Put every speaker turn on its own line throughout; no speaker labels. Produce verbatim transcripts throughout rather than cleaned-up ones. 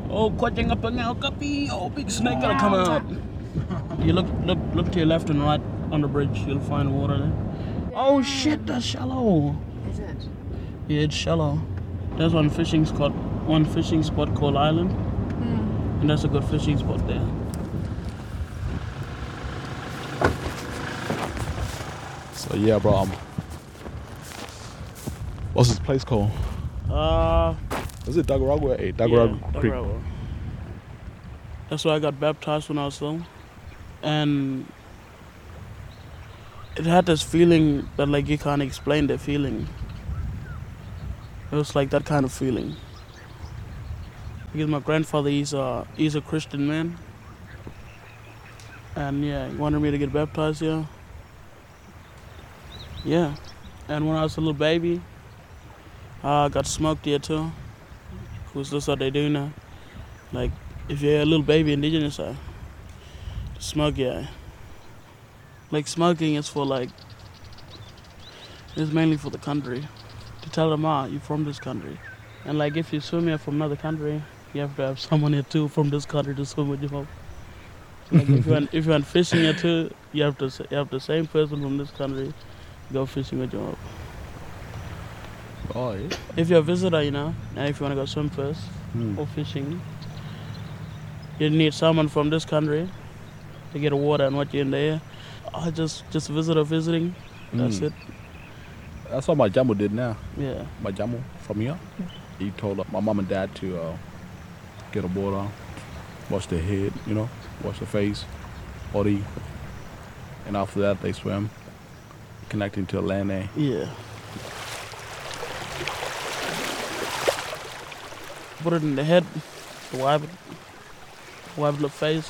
Oh, quaching up now, copy. Oh, big snake gotta come out. You look, look, look to your left and right on the bridge. You'll find water there. Oh shit, that's shallow.
Is it?
Yeah, it's shallow. There's one fishing spot, one fishing spot called Island,
Mm.
and that's a good fishing spot there.
So yeah, bro. Um, what's this place called?
Uh,
Is it Dagarawa? Hey,
yeah,
Dagarawa Creek.
Dagarawa. That's where I got baptized when I was little, and it had this feeling that like you can't explain the feeling. It was like that kind of feeling. Because my grandfather, he's a, he's a Christian man. And yeah, he wanted me to get baptized here. Yeah. And when I was a little baby, I got smoked here too. Because that's what they do now. Like, if you're a little baby indigenous, I smoke, yeah. Like, smoking is for like, it's mainly for the country. To tell them, ah, you're from this country. And like, if you swim here from another country, you have to have someone here too from this country to swim with you. Like if you went if you went fishing here too, you have to you have the same person from this country go fishing with you.
Oh yeah.
If you're a visitor, you know, and if you want to go swim first
Hmm.
or fishing, you need someone from this country to get water and what you in there. I just just visitor visiting. That's
Mm.
it.
That's what my Jamu did now.
Yeah.
My Jamu from here. He told uh, my mom and dad to uh, get a water, wash their head, you know, wash their face, body, and after that they swim, connecting to the land there.
Yeah. Put it in the head, wipe it, wipe the face.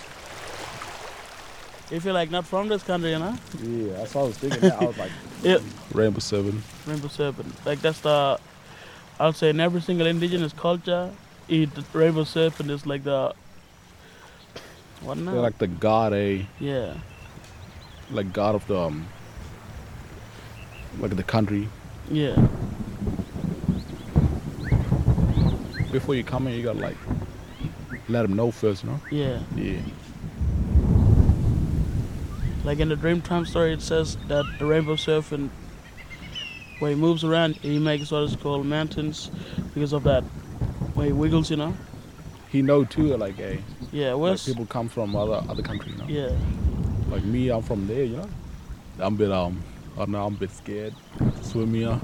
If you're like not from this country, you know?
Yeah, that's what I was thinking. I was like,
Yeah.
Rainbow Seven.
Rainbow Serpent. Like that's the, I would say in every single indigenous culture, it, the Rainbow Serpent is like the, what now?
They're like the god, eh?
Yeah.
Like god of the, um, like the country.
Yeah.
Before you come in, you gotta like let them know first, you know?
Yeah.
Yeah.
Like in the Dreamtime story, it says that the Rainbow Serpent, when he moves around, he makes what is called mountains because of that. When he wiggles, you know?
He know too, like, eh?
Yeah,
Like
where's...
people come from other other country, you know?
Yeah.
Like me, I'm from there, you know? I'm a bit, um, I don't know, I'm a bit scared to swim here.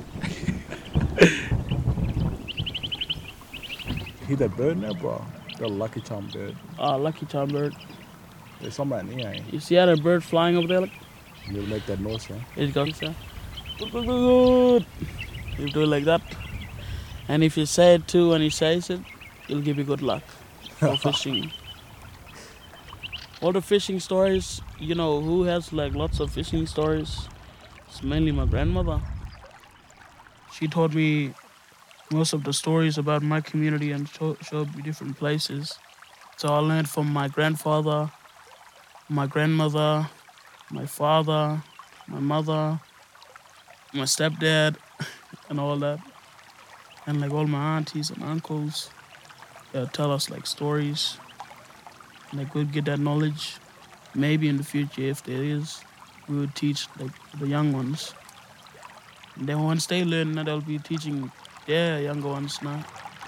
He that bird now, bro? The lucky charm bird.
Ah, lucky charm bird.
There's some right near, eh?
You see how that bird flying over there? Like,
You'll make that noise, eh?
it goes, yeah. Good, good, good. You do it like that. And if you say it too when he says it, it'll give you good luck for fishing. All the fishing stories, you know, who has like lots of fishing stories? It's mainly my grandmother. She taught me most of the stories about my community and show, showed me different places. So I learned from my grandfather, my grandmother, my father, my mother, my stepdad, and all that. And like all my aunties and uncles uh, tell us like stories. Like we'd get that knowledge. Maybe in the future, if there is, we would teach like the young ones. And then once they learn, they'll be teaching their younger ones now.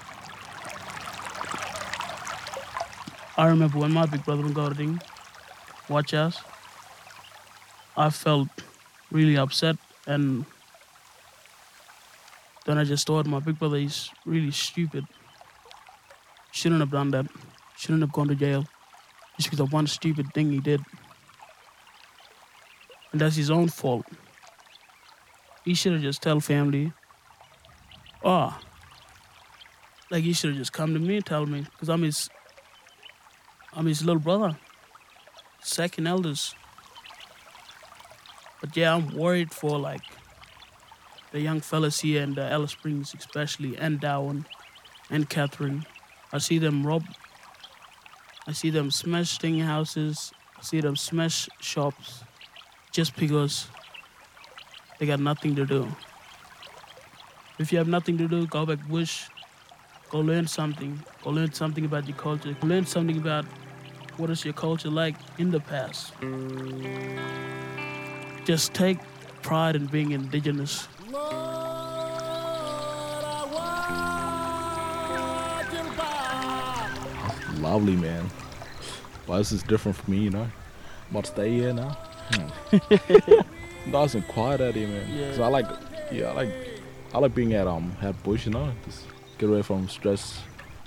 I remember when my big brother would go to watch us, I felt really upset, and then I just thought my big brother is really stupid. Shouldn't have done that. Shouldn't have gone to jail. Just because of one stupid thing he did. And that's his own fault. He should have just tell family, oh, like he should have just come to me and tell me, because I'm his, I'm his little brother, second eldest. But yeah, I'm worried for like the young fellas here in the Alice Springs especially, and Darwin, and Catherine. I see them rob, I see them smash thing houses, I see them smash shops, just because they got nothing to do. If you have nothing to do, go back bush, Go learn something. Go learn something about your culture. Go learn something about what is your culture like in the past. Just take pride in being indigenous.
Lovely, man. Well, this is different for me, you know. I'm about to stay here now. Hmm. Nice and quiet out here, man.
Yeah.
Cause I like, yeah, I like, I like being at um at bush, you know. Just get away from stress.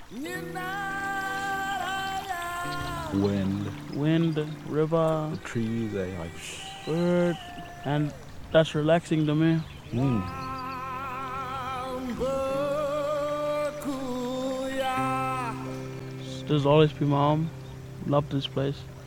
Wind,
Wind, river,
the trees, they like.
bird, and that's relaxing to me.
Mm.
This will always be my home. Love this place.